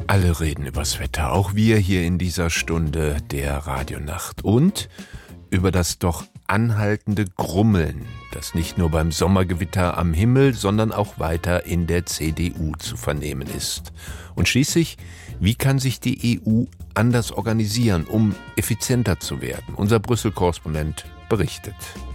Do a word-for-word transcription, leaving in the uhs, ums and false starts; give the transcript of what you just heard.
Alle reden übers Wetter, auch wir hier in dieser Stunde der Radionacht. Und über das doch anhaltende Grummeln, das nicht nur beim Sommergewitter am Himmel, sondern auch weiter in der C D U zu vernehmen ist. Und schließlich, wie kann sich die E U anders organisieren, um effizienter zu werden? Unser Brüssel-Korrespondent berichtet.